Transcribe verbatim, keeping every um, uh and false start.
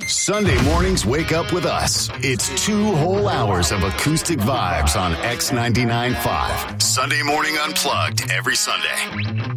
Sunday mornings wake up with us. It's two whole hours of acoustic vibes on X ninety-nine point five. Sunday Morning Unplugged every Sunday.